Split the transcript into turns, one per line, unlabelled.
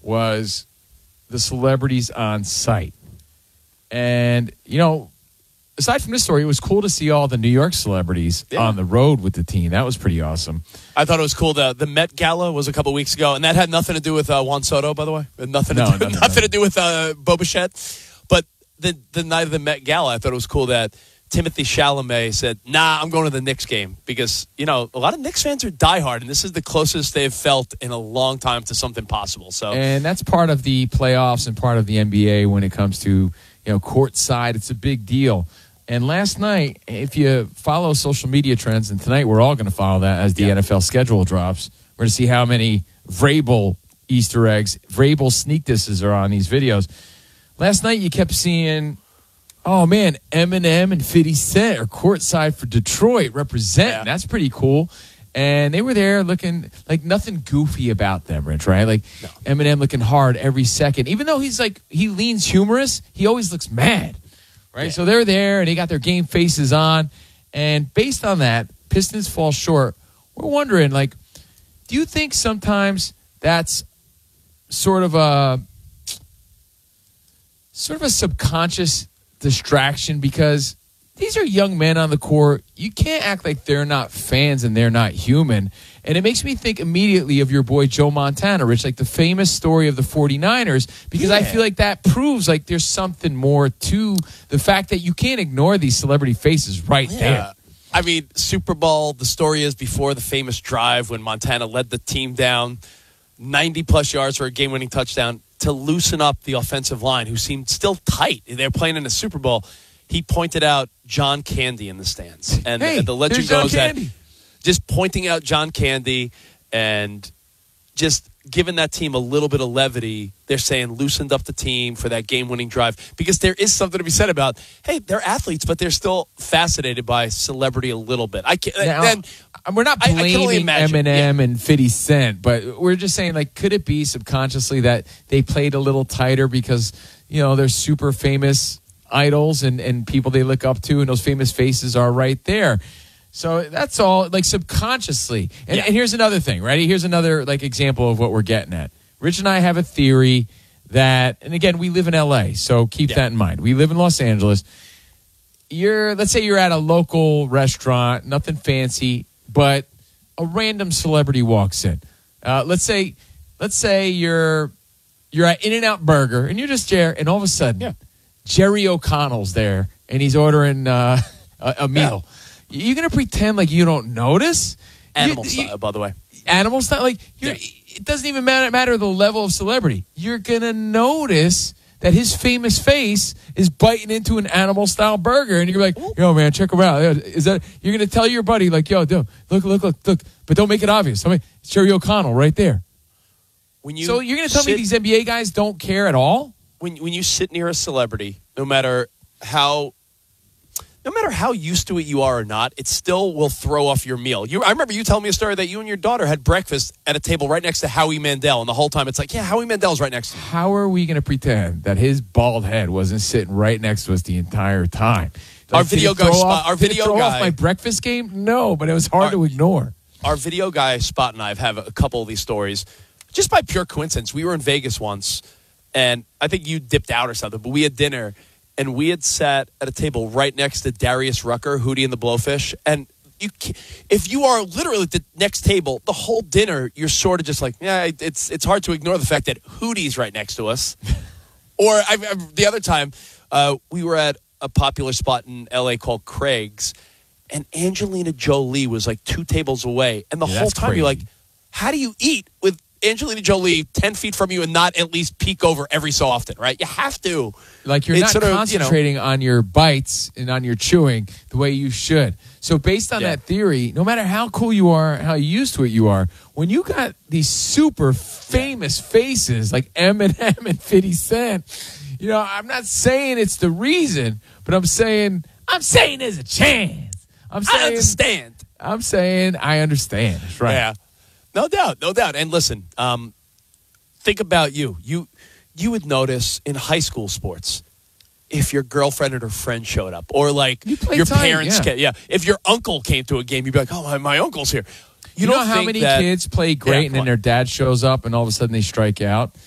was the celebrities on site. And, aside from this story, it was cool to see all the New York celebrities on the road with the team. That was pretty awesome.
I thought it was cool. The Met Gala was a couple weeks ago, and that had nothing to do with Juan Soto, by the way. Nothing to do with Bo Bichette. But the night of the Met Gala, I thought it was cool that Timothy Chalamet said, nah, I'm going to the Knicks game. Because, a lot of Knicks fans are diehard, and this is the closest they've felt in a long time to something possible.
And that's part of the playoffs and part of the NBA when it comes to, courtside. It's a big deal. And last night, if you follow social media trends, and tonight we're all going to follow that as the NFL schedule drops, we're going to see how many Vrabel Easter eggs, Vrabel sneak disses are on these videos. Last night you kept seeing, oh man, Eminem and 50 Cent are courtside for Detroit representing. Yeah. That's pretty cool. And they were there looking like nothing goofy about them, Rich, right? Like Eminem looking hard every second. Even though he leans humorous, he always looks mad. Right, so they're there, and they got their game faces on. And based on that, Pistons fall short. We're wondering, do you think sometimes that's sort of a subconscious distraction? Because these are young men on the court. You can't act like they're not fans and they're not human. And it makes me think immediately of your boy Joe Montana, Rich, like the famous story of the 49ers, because I feel like that proves there's something more to the fact that you can't ignore these celebrity faces there.
I mean, Super Bowl, the story is before the famous drive when Montana led the team down 90-plus yards for a game-winning touchdown to loosen up the offensive line, who seemed still tight. They're playing in the Super Bowl. He pointed out John Candy in the stands. And the legend goes that just pointing out John Candy and just giving that team a little bit of levity, they're saying loosened up the team for that game-winning drive. Because there is something to be said about, hey, they're athletes, but they're still fascinated by celebrity a little bit.
We're not blaming Eminem and 50 Cent, but we're just saying, could it be subconsciously that they played a little tighter because, they're super famous idols and people they look up to, and those famous faces are right there. So that's all, subconsciously. And here's another thing, right? Here's another, example of what we're getting at. Rich and I have a theory that, and again, we live in L.A., so keep that in mind. We live in Los Angeles. Let's say you're at a local restaurant, nothing fancy, but a random celebrity walks in. Let's say you're at In-N-Out Burger, and you're just there, and all of a sudden, Jerry O'Connell's there, and he's ordering a meal. You're going to pretend like you don't notice?
Animal style, by the way.
Animal style? It doesn't even matter the level of celebrity. You're going to notice that his famous face is biting into an animal-style burger, and you're going to be like, yo, man, check him out. You're going to tell your buddy, yo, dude, look, but don't make it obvious. It's Jerry O'Connell right there. So you're going to tell me these NBA guys don't care at all?
When you sit near a celebrity, no matter how used to it you are or not, it still will throw off your meal. I remember you telling me a story that you and your daughter had breakfast at a table right next to Howie Mandel, and the whole time it's Howie Mandel's right next to you.
How are we going to pretend that his bald head wasn't sitting right next to us the entire time?
Our video guy
off my breakfast game? No, but it was hard to ignore.
Our video guy Spot and I have a couple of these stories just by pure coincidence. We were in Vegas once, and I think you dipped out or something, but we had dinner. And we had sat at a table right next to Darius Rucker, Hootie and the Blowfish. And if you are literally at the next table, the whole dinner, you're sort of just it's hard to ignore the fact that Hootie's right next to us. Or the other time, we were at a popular spot in L.A. called Craig's, and Angelina Jolie was 2 tables away. And the whole time crazy. You're like, how do you eat with Angelina Jolie 10 feet from you and not at least peek over every so often, right? You have to.
You're not concentrating on your bites and on your chewing the way you should. So based on that theory, no matter how cool you are, how used to it you are, when you got these super famous faces like Eminem and 50 Cent, I'm not saying it's the reason, but I'm saying there's a chance.
I understand.
I'm saying I understand. That's right.
Yeah. No doubt. And listen, think about you. You would notice in high school sports if your girlfriend or her friend showed up, or your parents came. Yeah, if your uncle came to a game, you'd be like, "Oh, my uncle's here."
You know how many kids play great and then their dad shows up and all of a sudden they strike out?